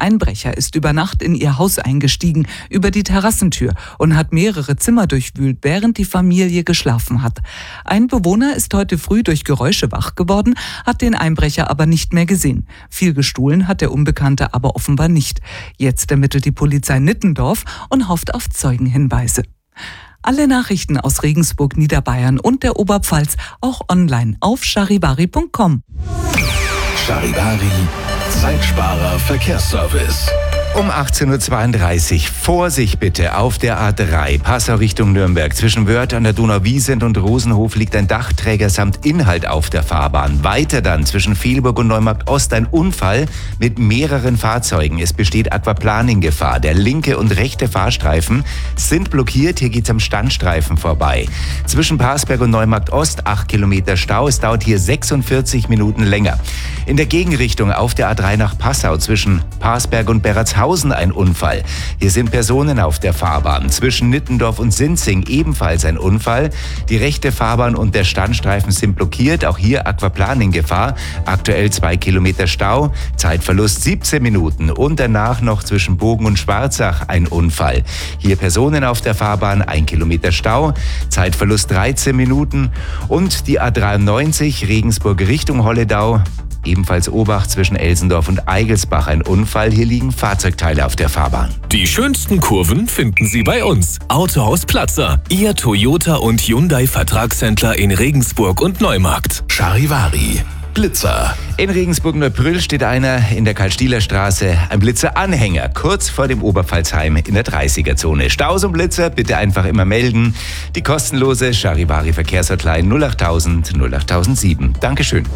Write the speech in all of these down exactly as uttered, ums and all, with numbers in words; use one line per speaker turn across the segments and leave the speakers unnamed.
Einbrecher ist über Nacht in ihr Haus eingestiegen, über die Terrassentür und hat mehrere Zimmer durchwühlt, während die Familie geschlafen hat. Ein Bewohner ist heute früh durch Geräusche wach geworden, hat den Einbrecher aber nicht mehr gesehen. Viel gestohlen hat der Unbekannte aber offenbar nicht. Jetzt ermittelt die Polizei Nittendorf und hofft auf Zeugenhinweise. Alle Nachrichten aus Regensburg, Niederbayern und der Oberpfalz auch online auf charivari punkt com.
Charivari, Zeitsparer Verkehrsservice.
Um achtzehn Uhr zweiunddreißig. Vorsicht bitte auf der A drei, Passau Richtung Nürnberg. Zwischen Wörth an der Donauwiesent und Rosenhof liegt ein Dachträger samt Inhalt auf der Fahrbahn. Weiter dann zwischen Velburg und Neumarkt Ost ein Unfall mit mehreren Fahrzeugen. Es besteht Aquaplaning-Gefahr. Der linke und rechte Fahrstreifen sind blockiert. Hier geht's am Standstreifen vorbei. Zwischen Parsberg und Neumarkt Ost acht Kilometer Stau. Es dauert hier sechsundvierzig Minuten länger. In der Gegenrichtung auf der A drei nach Passau zwischen Parsberg und Berratshausen ein Unfall. Hier sind Personen auf der Fahrbahn. Zwischen Nittendorf und Sinzing ebenfalls ein Unfall. Die rechte Fahrbahn und der Standstreifen sind blockiert. Auch hier Aquaplaning-Gefahr. Aktuell zwei Kilometer Stau. Zeitverlust siebzehn Minuten. Und danach noch zwischen Bogen und Schwarzach ein Unfall. Hier Personen auf der Fahrbahn, ein Kilometer Stau. Zeitverlust dreizehn Minuten. Und die A dreiundneunzig Regensburg Richtung Holledau. Ebenfalls Obacht zwischen Elsendorf und Eigelsbach ein Unfall. Hier liegen Fahrzeugteile auf der Fahrbahn.
Die schönsten Kurven finden Sie bei uns. Autohaus Platzer, Ihr Toyota und Hyundai Vertragshändler in Regensburg und Neumarkt.
Charivari, Blitzer.
In Regensburg-Neubrüll steht einer in der Karl-Stieler Straße, ein Blitzer-Anhänger, kurz vor dem Oberpfalzheim in der dreißiger-Zone. Staus und Blitzer bitte einfach immer melden. Die kostenlose Charivari Verkehrshotline null achttausend null achttausendsieben. Dankeschön.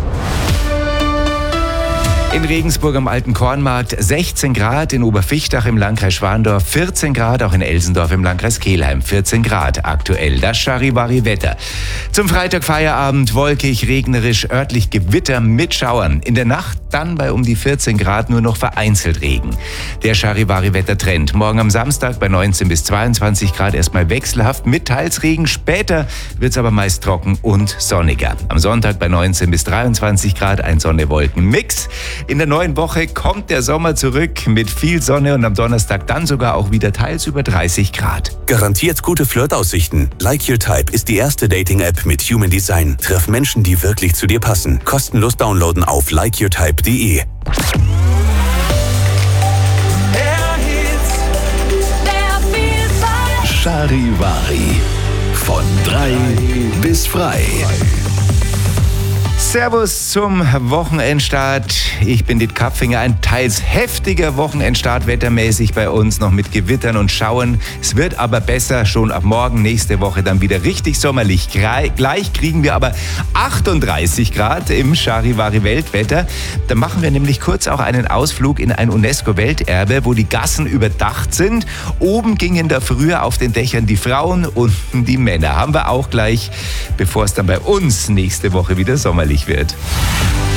In Regensburg am Alten Kornmarkt sechzehn Grad, in Oberfichtach im Landkreis Schwandorf vierzehn Grad, auch in Elsendorf im Landkreis Kelheim vierzehn Grad aktuell. Das Charivari-Wetter. Zum Freitag Feierabend wolkig, regnerisch, örtlich Gewitter mit Schauern. In der Nacht dann bei um die vierzehn Grad nur noch vereinzelt Regen. Der Charivari-Wettertrend. Morgen am Samstag bei neunzehn bis zweiundzwanzig Grad erstmal wechselhaft mit teils Regen. Später wird es aber meist trocken und sonniger. Am Sonntag bei neunzehn bis dreiundzwanzig Grad ein Sonne-Wolken-Mix. In der neuen Woche kommt der Sommer zurück mit viel Sonne und am Donnerstag dann sogar auch wieder teils über dreißig Grad.
Garantiert gute Flirtaussichten. Like Your Type ist die erste Dating-App mit Human Design. Treff Menschen, die wirklich zu dir passen. Kostenlos downloaden auf like your type punkt de.
Charivari. Von drei bis frei.
Servus zum Wochenendstart. Ich bin Dit Kapfinger. Ein teils heftiger Wochenendstart wettermäßig bei uns, noch mit Gewittern und Schauern. Es wird aber besser, schon ab morgen, nächste Woche dann wieder richtig sommerlich. Gleich kriegen wir aber achtunddreißig Grad im Charivari Weltwetter. Da machen wir nämlich kurz auch einen Ausflug in ein UNESCO-Welterbe, wo die Gassen überdacht sind. Oben gingen da früher auf den Dächern die Frauen, unten die Männer. Haben wir auch gleich, bevor es dann bei uns nächste Woche wieder sommerlich wird.